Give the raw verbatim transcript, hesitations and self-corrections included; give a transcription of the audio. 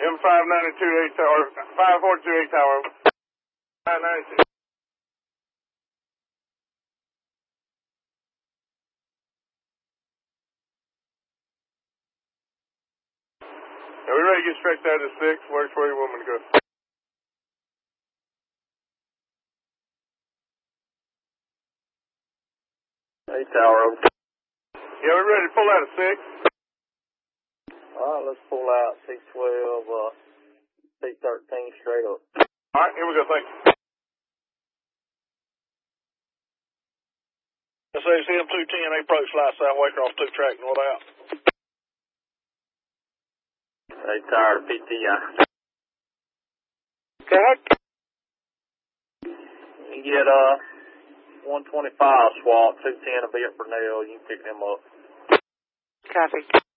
M five ninety-two eight tower, or five forty-two eight tower. five ninety-two. Are we ready to get stretched out to six? Where's where you want me to go? Eight tower over. Yeah, we're ready to pull out of six. Alright, let's pull out six twelve, uh, C thirteen straight up. Alright, here we go, thank you. S A C M two ten, approach light south, wake off two track, north out. Eight tower to P T I. Okay. You get, uh, one twenty-five swap, two ten will be at Burnell, you can pick them up. Copy.